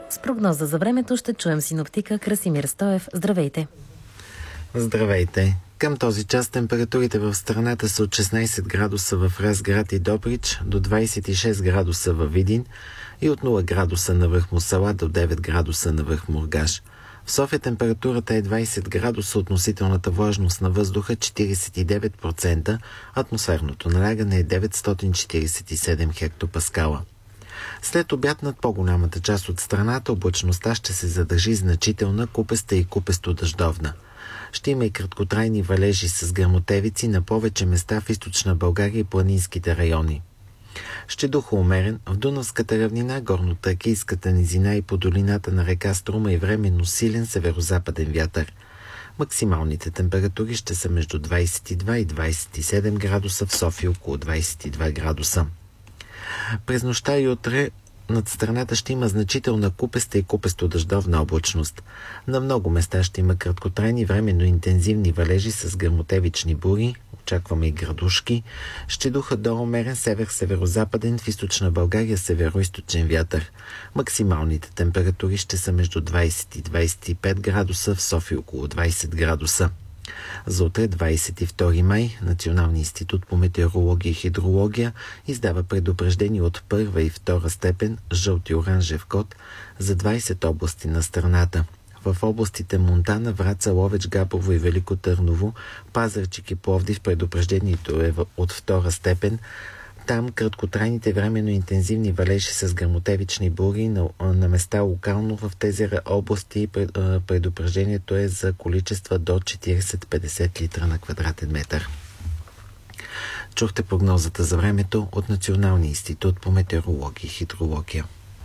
С прогноза за времето ще чуем синоптика Красимир Стоев. Здравейте! Здравейте! Към този час температурите в страната са от 16 градуса в Разград и Добрич до 26 градуса във Видин и от 0 градуса на връх Мусала до 9 градуса на връх Мургаш. В София температурата е 20 градуса, относителната влажност на въздуха 49%, атмосферното налягане е 947 хектопаскала. След обяд над по-голямата част от страната облачността ще се задържи значителна, купеста и купесто-дъждовна. Ще има и краткотрайни валежи с гръмотевици на повече места в източна България и планинските райони. Ще духа умерен в Дунавската равнина, горнотракийската низина и по долината на река Струма и временно силен северозападен вятър. Максималните температури ще са между 22 и 27 градуса, в София около 22 градуса. През нощта и утре над страната ще има значителна купеста и купесто-дъждовна облачност. На много места ще има краткотрайни временно интензивни валежи с гръмотевични бури, очакваме и градушки. Ще духа до умерен север-северозападен, в източна България северо-источен вятър. Максималните температури ще са между 20 и 25 градуса, в София около 20 градуса. За утре, 22 май, Националният институт по метеорология и хидрология издава предупреждение от първа и втора степен жълт и оранжев код за 20 области на страната. В областите Монтана, Враца, Ловеч, Габрово и Велико Търново, Пазарчик и Пловдив предупреждението е от втора степен. Там краткотрайните временно интензивни валежи с гръмотевични бури на места локално в тези области предупреждението е за количества до 40-50 литра на квадратен метър. Чухте прогнозата за времето от Националния институт по метеорология и хидрология.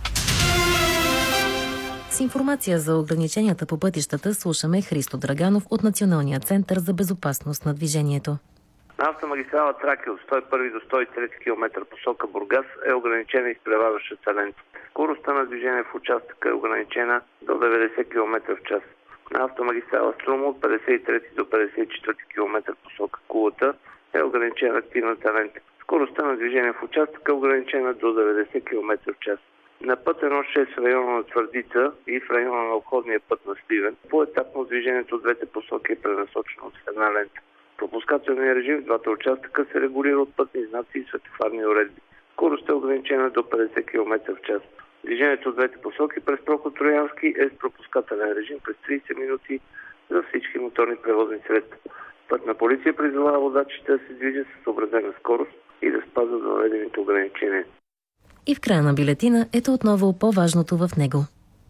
С информация за ограниченията по пътищата слушаме Христо Драганов от Националния център за безопасност на движението. На автомагистрала Тракия от 101 до 103 км посока Бургас е ограничена изпреварващата лента. Скоростта на движение в участъка е ограничена до 90 км в час. На автомагистрала Струма от 53 до 54 км посока Кулата е ограничена активната лента. Скоростта на движение в участъка е ограничена до 90 км в час. На път 1.6 в района на Твърдица и в района на обходния път на Сливен по-етапно движението от двете посоки е пренасочено от една лента. Пропускателният режим в двата участъка се регулира от пътни знаци и светофарни уредби. Скоростта е ограничена до 50 км в час. Движението от двете посоки през Прохор Троянски е с пропускателен режим през 30 минути за всички моторни превозни средства. Пътна полиция призовава водачите да се движат с съобразена скорост и да спазват въведените ограничения. И в края на бюлетина ето отново по-важното в него.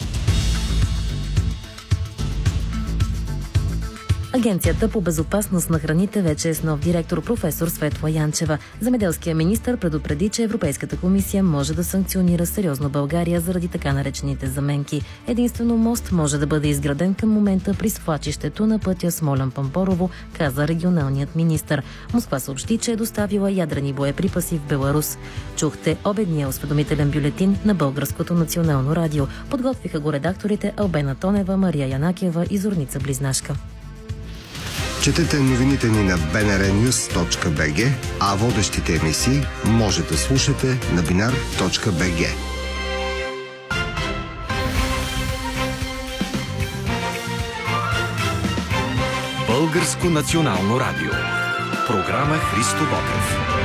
Агенцията по безопасност на храните вече е с нов директор, професор Светла Янчева. Земеделският министър предупреди, че Европейската комисия може да санкционира сериозно България заради така наречените заменки. Единствено мост може да бъде изграден към момента при свлачището на пътя Смолян-Пампорово, каза регионалният министър. Москва съобщи, че е доставила ядрени боеприпаси в Беларус. Чухте обедния осведомителен бюлетин на Българското национално радио. Подготвиха го редакторите Албена Тонева, Мария Янакиева и Зорница Близнашка. Четете новините ни на bnrnews.bg, а водещите емисии може да слушате на binar.bg. Българско национално радио. Програма Христо Ботев.